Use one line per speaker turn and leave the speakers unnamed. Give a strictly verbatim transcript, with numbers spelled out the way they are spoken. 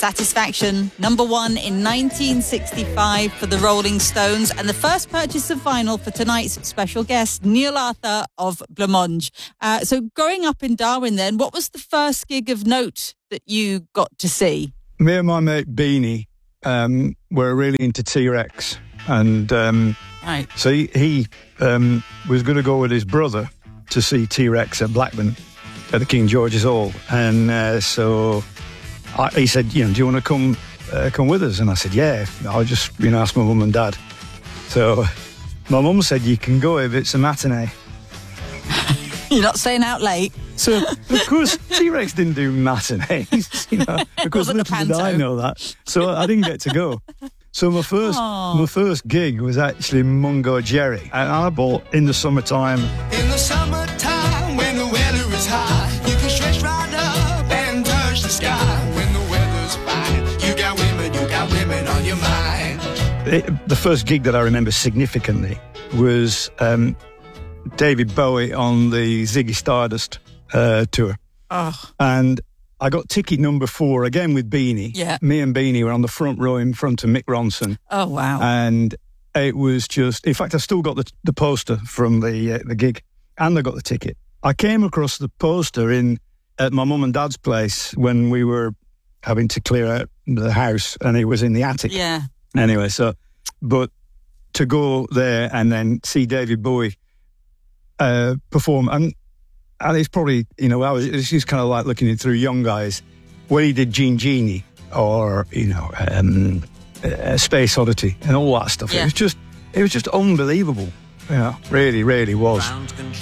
Satisfaction, number one in nineteen sixty-five for the Rolling Stones, and the first purchase of vinyl for tonight's special guest, Neil Arthur of Blancmange. Uh, so growing up in Darwin then, what was the first gig of note that you got to see?
Me and my mate Beanie um, were really into T-Rex, and um,
right.
so he, he um, was going to go with his brother to see T-Rex at Blackburn at the King George's Hall, and uh, so... I, he said, you know, do you want to come uh, come with us? And I said, yeah, I'll just, you know, ask my mum and dad. So my mum said, you can go if it's a matinee.
You're not staying out late.
So, of course, T-Rex didn't do matinees, you know. Of course, little did I know that. So I didn't get to go. So my first Aww. my first gig was actually Mungo Jerry. And I bought In the Summertime.
In the summertime, when the weather is high, you can stretch right up and touch the sky. On your mind.
It, the first gig that I remember significantly was um, David Bowie on the Ziggy Stardust uh, tour.
Oh.
And I got ticket number four, again with Beanie.
Yeah.
Me and Beanie were on the front row in front of Mick Ronson.
Oh, wow.
And it was just... In fact, I still got the, the poster from the uh, the gig, and I got the ticket. I came across the poster in at my mum and dad's place when we were having to clear out the house, and it was in the attic.
Yeah.
Anyway, so, but to go there and then see David Bowie uh, perform, and and it's probably, you know, I was it's just kind of like looking in through young guys, when he did Gene Genie or, you know, um, uh, Space Oddity and all that stuff.
Yeah.
It was just, it was just unbelievable. Yeah, really, really was.